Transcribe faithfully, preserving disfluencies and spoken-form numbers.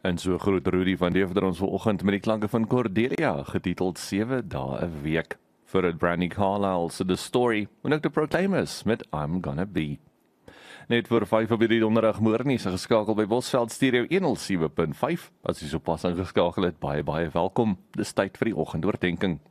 En so groot Rudy van Deventer ons vanoggend met die klanke van Cordelia, getiteld sewe dae 'n week. Vir het Brandy Carlisle se The Story, en ook The Proclaimers met I'm Gonna Be. Net voor vyf op die donderdagmorgen is geskakel by Bosveld Stereo honderd sewe punt vyf. As jy sopas ingeskakel het, baie baie welkom. Dis tyd vir die oggendoordenkings.